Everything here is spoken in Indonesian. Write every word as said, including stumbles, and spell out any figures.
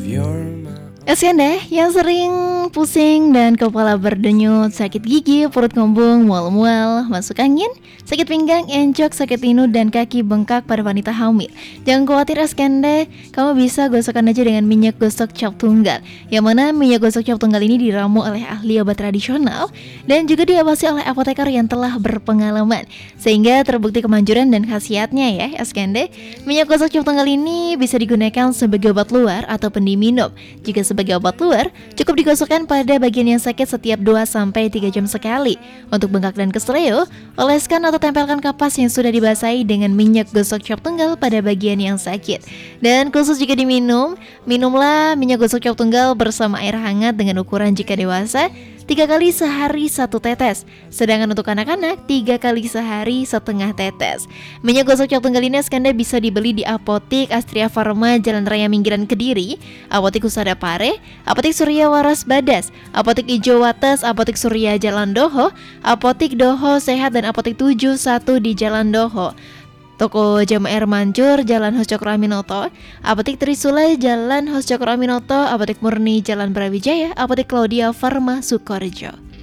Kasian deh yang sering pusing dan kepala berdenyut, sakit gigi, perut ngembung, mual-mual, masuk angin, sakit pinggang, encok, sakit linu, dan kaki bengkak pada wanita hamil. Jangan khawatir Kasian deh, kamu bisa gosokkan aja dengan minyak gosok cap tunggal. Yang mana minyak gosok cap tunggal ini diramu oleh ahli obat tradisional dan juga diawasi oleh apoteker yang telah berpengalaman, sehingga terbukti kemanjuran dan khasiatnya ya Kasian deh. Minyak gosok cap tunggal ini bisa digunakan sebagai obat luar ataupun diminum. Jika sebagai obat luar, cukup digosokkan pada bagian yang sakit setiap dua sampai tiga jam sekali. Untuk bengkak dan keseleo, oleskan atau tempelkan kapas yang sudah dibasahi dengan minyak gosok cap tunggal pada bagian yang sakit. Dan khusus jika diminum, minumlah minyak gosok cap tunggal bersama air hangat dengan ukuran jika dewasa tiga kali sehari satu tetes. Sedangkan untuk anak-anak tiga kali sehari setengah tetes. Minyak gosok cap tunggal ini Skanda bisa dibeli di Apotik Astria Farma Jalan Raya Minggiran Kediri, Apotik Husada Pare, Apotik Surya Waras Badas, Apotik Ijo Wates, Apotik Surya Jalan Doho, Apotik Doho Sehat, dan Apotik tujuh puluh satu di Jalan Doho. Toko Jamu Air Mancur Jalan Hos Cokro Aminoto, Apotik Trisula Jalan Hos Cokro Aminoto, Apotik Murni Jalan Brawijaya, Apotik Claudia Farma Sukorejo.